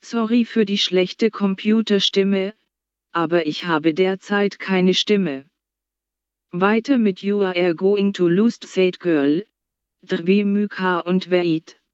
Sorry für die schlechte Computerstimme, aber ich habe derzeit keine Stimme. Weiter mit You are going to lose said girl. Drwie Myka und Wait.